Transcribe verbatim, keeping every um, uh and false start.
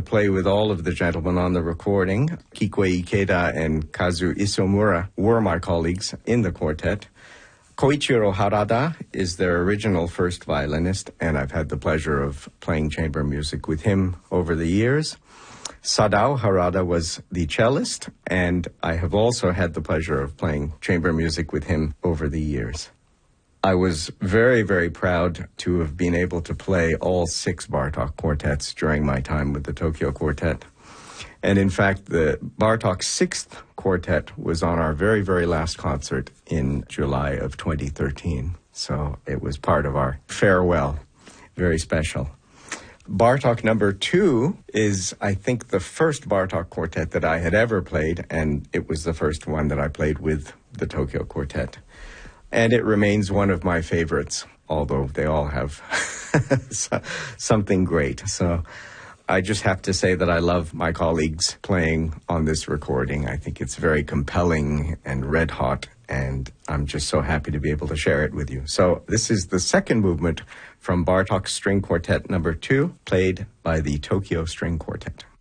play with all of the gentlemen on the recording. Kikuei Ikeda and Kazu Isomura were my colleagues in the quartet. Koichiro Harada is their original first violinist, and I've had the pleasure of playing chamber music with him over the years. Sadao Harada was the cellist, and I have also had the pleasure of playing chamber music with him over the years. I was very, very proud to have been able to play all six Bartók quartets during my time with the Tokyo Quartet. And in fact, the Bartók's sixth quartet was on our very, very last concert in July of twenty thirteen. So it was part of our farewell. Very special. Bartók number two is, I think, the first Bartók quartet that I had ever played, and it was the first one that I played with the Tokyo Quartet. And it remains one of my favorites, although they all have something great. So I just have to say that I love my colleagues playing on this recording. I think it's very compelling and red hot, and I'm just so happy to be able to share it with you. So this is the second movement from Bartók's String Quartet number two, played by the Tokyo String Quartet.